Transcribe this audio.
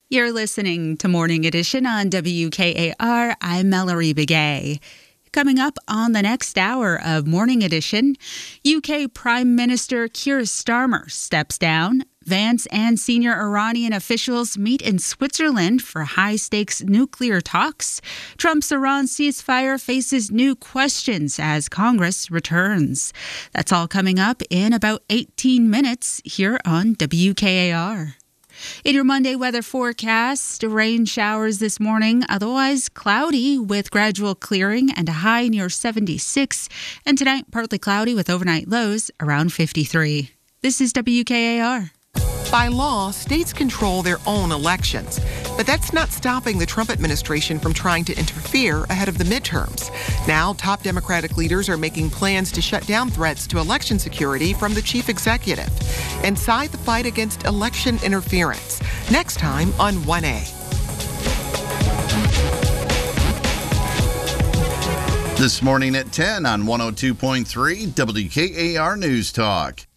You're listening to Morning Edition on WKAR. I'm Mallory Begay. Coming up on the next hour of Morning Edition, UK Prime Minister Keir Starmer steps down. Vance and senior Iranian officials meet in Switzerland for high-stakes nuclear talks. Trump's Iran ceasefire faces new questions as Congress returns. That's all coming up in about 18 minutes here on WKAR. In your Monday weather forecast, rain showers this morning, otherwise cloudy with gradual clearing and a high near 76. And tonight, partly cloudy with overnight lows around 53. This is WKAR. By law, states control their own elections, but that's not stopping the Trump administration from trying to interfere ahead of the midterms. Now, top Democratic leaders are making plans to shut down threats to election security from the chief executive and side the fight against election interference. Next time on 1A. This morning at 10 on 102.3 WKAR News Talk.